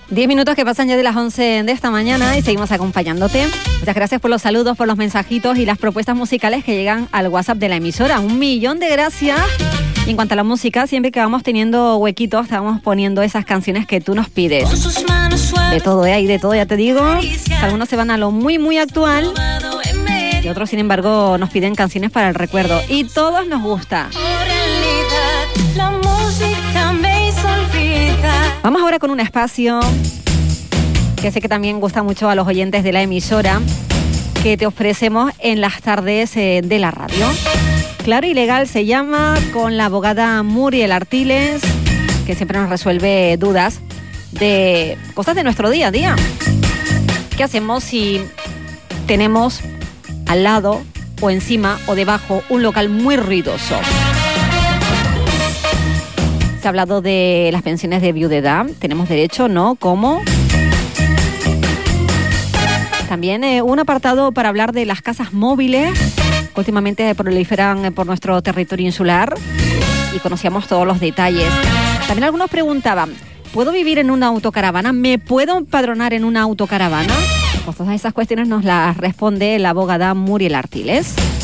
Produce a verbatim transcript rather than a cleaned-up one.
Diez minutos que pasan ya de las once de esta mañana y seguimos acompañándote. Muchas gracias por los saludos, por los mensajitos y las propuestas musicales que llegan al WhatsApp de la emisora. Un millón de gracias. Y en cuanto a la música, siempre que vamos teniendo huequitos, te vamos poniendo esas canciones que tú nos pides. De todo, ¿eh? Hay de todo, ya te digo. Algunos se van a lo muy, muy actual. Y otros, sin embargo, nos piden canciones para el recuerdo. Y todos nos gusta. Vamos ahora con un espacio que sé que también gusta mucho a los oyentes de la emisora, que te ofrecemos en las tardes eh, de la radio. Claro y Legal se llama, con la abogada Muriel Artiles, que siempre nos resuelve dudas de cosas de nuestro día a día. ¿Qué hacemos si tenemos al lado o encima o debajo un local muy ruidoso? Se ha hablado de las pensiones de viudedad. ¿Tenemos derecho, no? ¿Cómo? También eh, un apartado para hablar de las casas móviles, que últimamente proliferan por nuestro territorio insular, y conocíamos todos los detalles. También algunos preguntaban, ¿puedo vivir en una autocaravana? ¿Me puedo empadronar en una autocaravana? Pues todas esas cuestiones nos las responde la abogada Muriel Artiles.